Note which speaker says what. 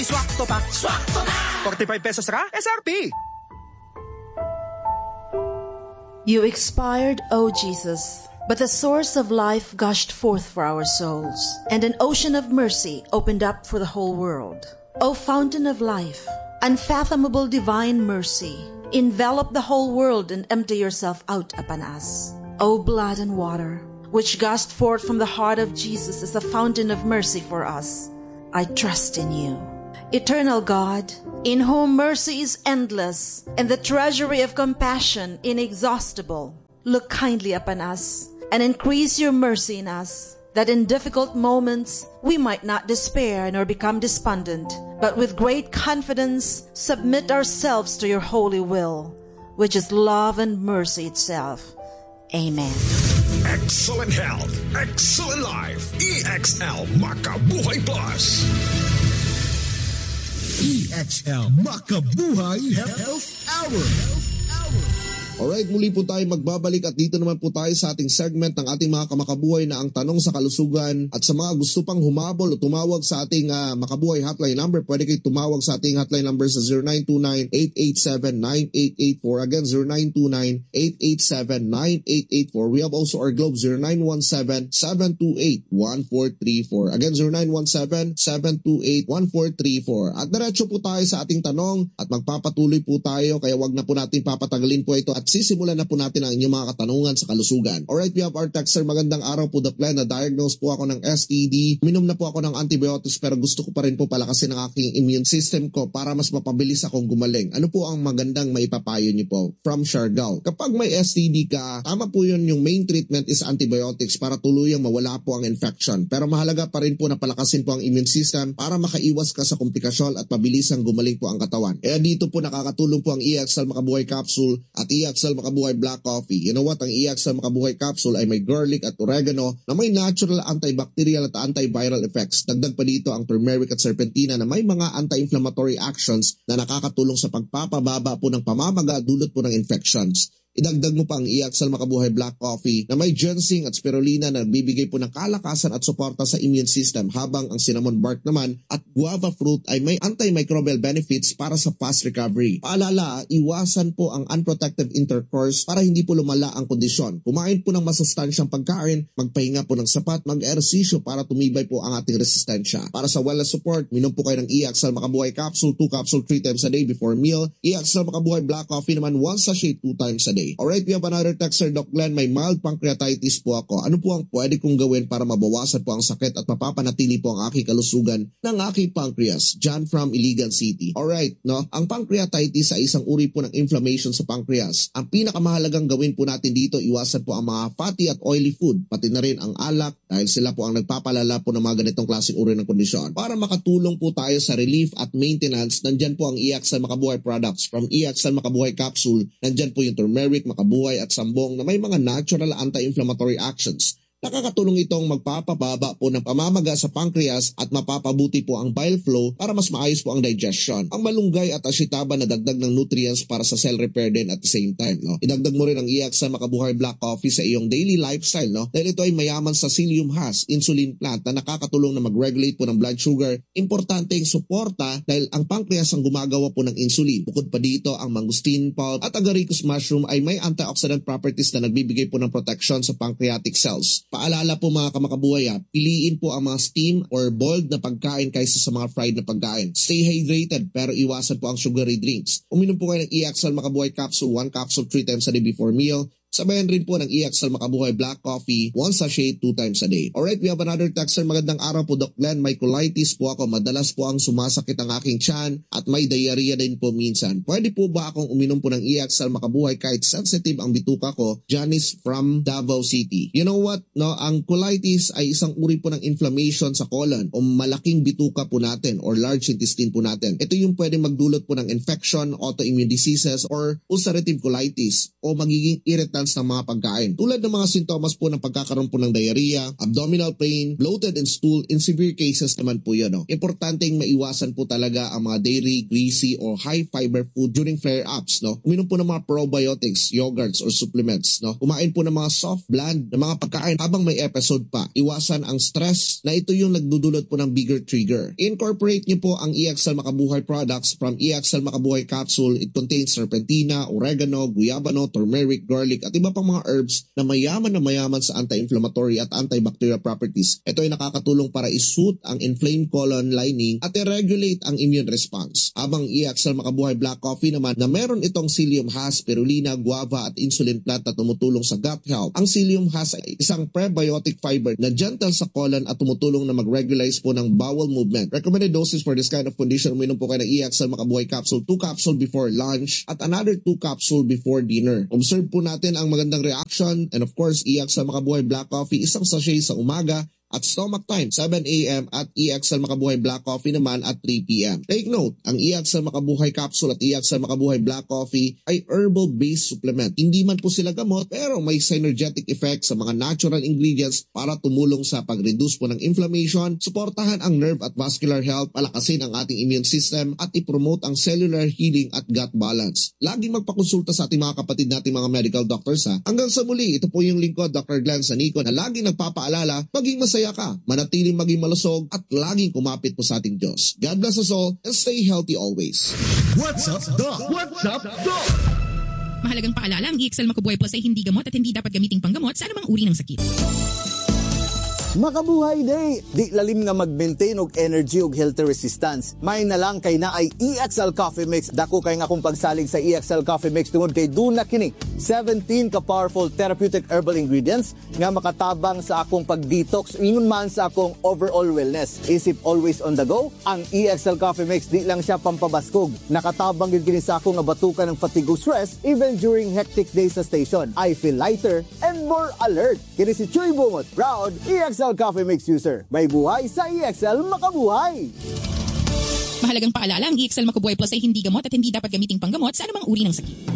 Speaker 1: Swakto pa. Swakto na! 45 pesos ka? SRP!
Speaker 2: You expired, O Jesus, but the source of life gushed forth for our souls, and an ocean of mercy opened up for the whole world. O fountain of life, unfathomable divine mercy, envelop the whole world and empty yourself out upon us. O blood and water, which gushed forth from the heart of Jesus as a fountain of mercy for us, I trust in you. Eternal God, in whom mercy is endless and the treasury of compassion inexhaustible, look kindly upon us and increase your mercy in us, that in difficult moments we might not despair nor become despondent, but with great confidence submit ourselves to your holy will, which is love and mercy itself. Amen.
Speaker 3: Excellent health, excellent life. EXL Makabuhay Plus.
Speaker 4: EXL Makabuhay Health Hour.
Speaker 5: Alright, muli po tayo magbabalik at dito naman po tayo sa ating segment ng ating mga kamakabuhay na ang tanong sa kalusugan. At sa mga gusto pang humabol o tumawag sa ating makabuhay hotline number, pwede kayo tumawag sa ating hotline number sa 0929-887-9884. Again, 0929-887-9884. We have also our Globe 0917-728-1434. Again, 0917-728-1434. At diretso po tayo sa ating tanong at magpapatuloy po tayo, kaya wag na po natin papatagalin po ito at sisimulan na po natin ang inyong mga katanungan sa kalusugan. Alright, we have our texter. Magandang araw po, the plan. Na-diagnose po ako ng STD. Minom na po ako ng antibiotics pero gusto ko pa rin po palakasin ang aking immune system ko para mas mapabilis akong gumaling. Ano po ang magandang maipapayo niyo po? From Siargao. Kapag may STD ka, tama po yun, yung main treatment is antibiotics para tuluyang mawala po ang infection. Pero mahalaga pa rin po na palakasin po ang immune system para makaiwas ka sa komplikasyon at pabilisang gumaling po ang katawan. Kaya dito po nakakatulong po ang EXL Makabuhay Capsule at EXL Makabuhay Black Coffee. You know what? Ang EXL Makabuhay Capsule ay may garlic at oregano na may natural antibacterial at antiviral effects. Dagdag pa dito ang turmeric at serpentina na may mga anti-inflammatory actions na nakakatulong sa pagpapababa po ng pamamaga dulot po ng infections. Idagdag mo pa ang EXL Makabuhay Black Coffee na may ginseng at spirulina na nagbibigay po ng kalakasan at suporta sa immune system, habang ang cinnamon bark naman at guava fruit ay may antimicrobial benefits para sa fast recovery. Paalala, iwasan po ang unprotected intercourse para hindi po lumala ang kondisyon. Kumain po ng masustansyang pagkain, magpahinga po ng sapat, mag-ehersisyo para tumibay po ang ating resistensya. Para sa wellness support, minom po kayo ng EXL Makabuhay Capsule, 2 capsule 3 times a day before meal. EXL Makabuhay Black Coffee naman 1 sachet 2 times a day. Alright, we have another texter, Doc Glenn. May mild pancreatitis po ako. Ano po ang pwede kong gawin para mabawasan po ang sakit at mapapanatili po ang aking kalusugan ng aking pancreas? John from Iligan City. Alright, no? Ang pancreatitis ay isang uri po ng inflammation sa pancreas. Ang pinakamahalagang gawin po natin dito, iwasan po ang mga fatty at oily food, pati na rin ang alak, dahil sila po ang nagpapalala po ng mga ganitong klaseng uri ng kondisyon. Para makatulong po tayo sa relief at maintenance, nandyan po ang EXL Makabuhay products. From EXL Makabuhay Capsule, nandyan po yung turmeric, makabuhay at sambong na may mga natural anti-inflammatory actions. Nakakatulong itong magpapababa po ng pamamaga sa pancreas at mapapabuti po ang bile flow para mas maayos po ang digestion. Ang malunggay at asitaba na dagdag ng nutrients para sa cell repair din at the same time. No? Idagdag mo rin ang EXL Makabuhay Black Coffee sa iyong daily lifestyle. No? Dahil ito ay mayaman sa psyllium husk, insulin plant na nakakatulong na mag-regulate po ng blood sugar. Importanteng suporta dahil ang pancreas ang gumagawa po ng insulin. Bukod pa dito, ang mangosteen pulp at agaricus mushroom ay may antioxidant properties na nagbibigay po ng protection sa pancreatic cells. Paalala po mga kamakabuhay, piliin po ang mga steam or boiled na pagkain kaysa sa mga fried na pagkain. Stay hydrated pero iwasan po ang sugary drinks. Uminom po kayo ng EXL Makabuhay Capsule, 1 capsule 3 times a day before meal. Sabayan rin po ng EXL Makabuhay Black Coffee, 1 sachet 2 times a day. Alright, we have another texter. Magandang araw po, Doc Glenn. May colitis po ako. Madalas po ang sumasakit ang aking tiyan at may diarrhea din po minsan. Pwede po ba akong uminom po ng EXL Makabuhay kahit sensitive ang bituka ko? Janice from Davao City. You know what? No, ang colitis ay isang uri po ng inflammation sa colon o malaking bituka po natin or large intestine po natin. Ito yung pwedeng magdulot po ng infection, autoimmune diseases or ulcerative colitis o magiging irritable substance ng mga pagkain. Tulad ng mga sintomas po ng pagkakaroon po ng diarrhea, abdominal pain, bloated and stool, in severe cases naman po yun. Importanteng maiwasan po talaga ang mga dairy, greasy, or high fiber food during flare-ups. Uminom po ng mga probiotics, yogurts, or supplements. Kumain po ng mga soft, bland na mga pagkain habang may episode pa. Iwasan ang stress na ito yung nagdudulot po ng bigger trigger. Incorporate niyo po ang EXL Makabuhay products from EXL Makabuhay capsule. It contains serpentina, oregano, guyabano, turmeric, garlic, at iba pang mga herbs na mayaman sa anti-inflammatory at antibacterial properties. Ito ay nakakatulong para i-soothe ang inflamed colon lining at i-regulate ang immune response. Habang EXL Makabuhay Black Coffee naman na meron itong psyllium husk, spirulina, guava at insulin plant na tumutulong sa gut health. Ang psyllium husk ay isang prebiotic fiber na gentle sa colon at tumutulong na mag-regularize po ng bowel movement. Recommended doses for this kind of condition, uminom po kayo ng EXL Makabuhay capsule, 2 capsule before lunch at another 2 capsule before dinner. Observe po natin ang magandang reaction, and of course, EXL Makabuhay Black Coffee, isang sachet sa umaga at stomach time, 7 a.m. at EXL Makabuhay Black Coffee naman at 3 p.m. Take note, ang EXL Makabuhay Capsule at EXL Makabuhay Black Coffee ay herbal-based supplement. Hindi man po sila gamot, pero may synergetic effect sa mga natural ingredients para tumulong sa pag-reduce po ng inflammation, suportahan ang nerve at vascular health, palakasin ang ating immune system, at i-promote ang cellular healing at gut balance. Laging magpakonsulta sa ating mga kapatid nating mga medical doctors. Hanggang sa muli, ito po yung lingkod, Dr. Glenn Sanico, na laging nagpapaalala, maging masaya ka, manatiling maging malusog at laging kumapit po sa ating Diyos. God bless us all and stay healthy always.
Speaker 4: What's up, Doc? What's up, Doc?
Speaker 6: Mahalagang paalala, ang EXL Makabuhay Plus ay hindi gamot at hindi dapat gamiting panggamot sa anumang uri ng sakit.
Speaker 7: Makabuhay day! Di lalim nga mag-maintain og energy og healthy resistance. May na lang kay na ay EXL Coffee Mix. Dako kay nga kung pagsalig sa EXL Coffee Mix tungod kay duna kini 17 ka powerful therapeutic herbal ingredients nga makatabang sa akong pag-detox ingon man sa akong overall wellness. Isip always on the go, ang EXL Coffee Mix di lang siya pampabaskog. Nakatabang gyud kini sa akong nabatukan ng fatigue o stress even during hectic days sa station. I feel lighter and more alert. Kini si Chuy Bungot, proud EXL Coffee Mix user. May buhay sa EXL Makabuhay!
Speaker 6: Mahalagang paalala, ang EXL Makabuhay Plus ay hindi gamot at hindi dapat gamiting panggamot sa anumang uri ng sakit.